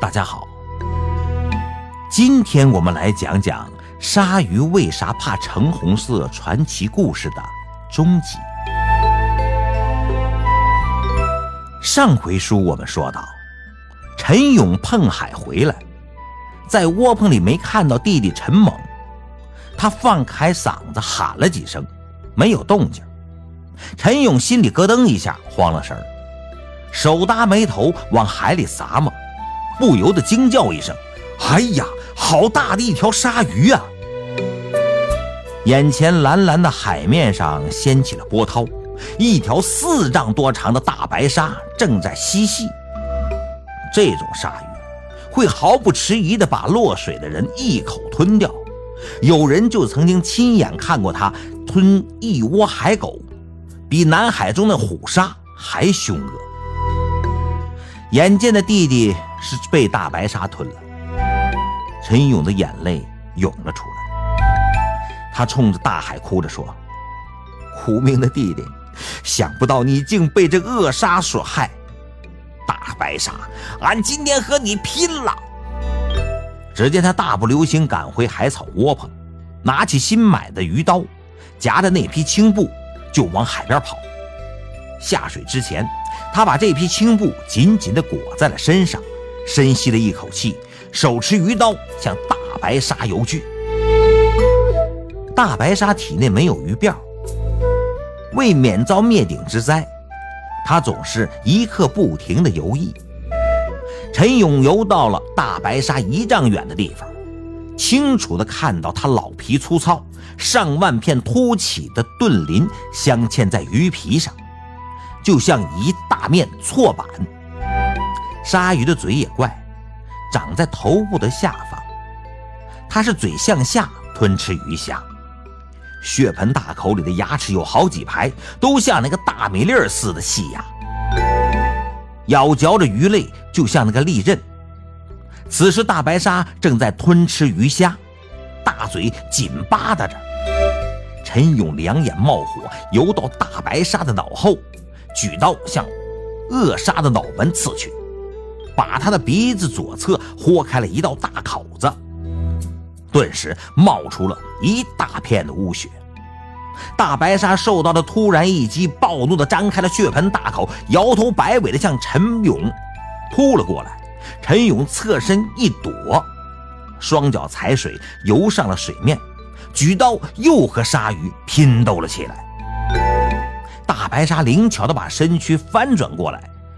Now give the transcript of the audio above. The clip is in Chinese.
大家好，今天我们来讲讲鲨鱼为啥怕橙红色传奇故事的终极。上回书我们说到，陈勇碰海回来，在窝棚里没看到弟弟陈猛，他放开嗓子喊了几声，没有动静。陈勇心里咯噔一下，慌了神儿，手搭眉头往海里撒嘛，不由得惊叫一声：哎呀，好大的一条鲨鱼啊！眼前蓝蓝的海面上掀起了波涛，一条4丈多长的大白鲨正在嬉戏。这种鲨鱼会毫不迟疑地把落水的人一口吞掉，有人就曾经亲眼看过它吞一窝海狗，比南海中的虎鲨还凶恶。眼见的弟弟是被大白鲨吞了，陈勇的眼泪涌了出来，他冲着大海哭着说：苦命的弟弟，想不到你竟被这恶鲨所害，大白鲨，俺今天和你拼了！只见他大步流星赶回海草窝棚，拿起新买的鱼刀，夹着那匹青布就往海边跑。下水之前，他把这匹青布紧紧地裹在了身上，深吸了一口气，手持鱼刀向大白鲨游去。大白鲨体内没有鱼鳔，为免遭灭顶之灾，他总是一刻不停地游弋。陈勇游到了大白鲨1丈远的地方，清楚地看到它老皮粗糙，上万片凸起的盾鳞镶嵌在鱼皮上，就像一大面错板。鲨鱼的嘴也怪，长在头部的下方，它是嘴向下吞吃鱼虾，血盆大口里的牙齿有好几排，都像那个大米粒似的细牙，咬嚼着鱼类就像那个利刃。此时大白鲨正在吞吃鱼虾，大嘴紧巴搭着。陈勇两眼冒火，游到大白鲨的脑后，举刀向恶鲨的脑门刺去，把他的鼻子左侧豁开了一道大口子，顿时冒出了一大片的污血。大白鲨受到了突然一击，暴怒地张开了血盆大口，摇头摆尾地向陈勇扑了过来。陈勇侧身一躲，双脚踩水游上了水面，举刀又和鲨鱼拼斗了起来。大白鲨灵巧地把身躯翻转过来，